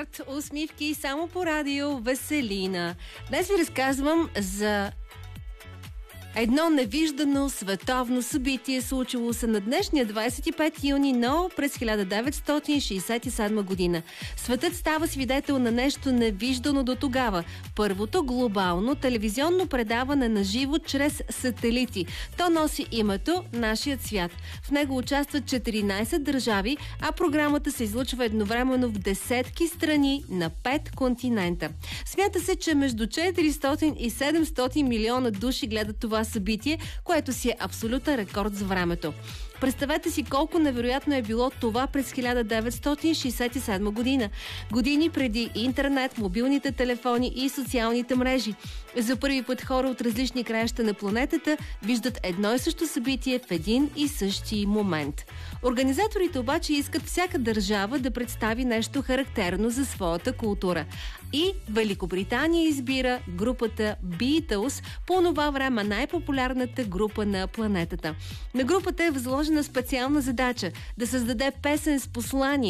март, усмивки само по радио Веселина. Днес ви разказвам за едно невиждано световно събитие, случило се на днешния 25 юни, но през 1967 година. Светът става свидетел на нещо невиждано до тогава. Първото глобално телевизионно предаване на живо чрез сателити. То носи името Нашият свят. В него участват 14 държави, а програмата се излъчва едновременно в десетки страни на 5 континента. Смята се, че между 400 и 700 милиона души гледат това събитие, което си е абсолютен рекорд за времето. Представете си колко невероятно е било това през 1967 година. Години преди интернет, мобилните телефони и социалните мрежи. За първи път хора от различни краища на планетата виждат едно и също събитие в един и същи момент. Организаторите обаче искат всяка държава да представи нещо характерно за своята култура. И Великобритания избира групата Beatles, по това време най-популярната група на планетата. На групата е възложена специална задача да създаде песен с послание,